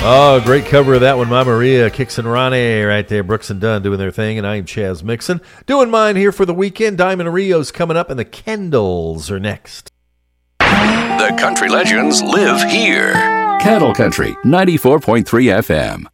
Oh, great cover of that one. Ma Maria, Kix and Ronnie right there. Brooks and Dunn doing their thing, and I'm Chaz Mixon. Doing mine here for the weekend. Diamond Rio's coming up, and the Kendalls are next. The country legends live here. Cattle Country, 94.3 FM.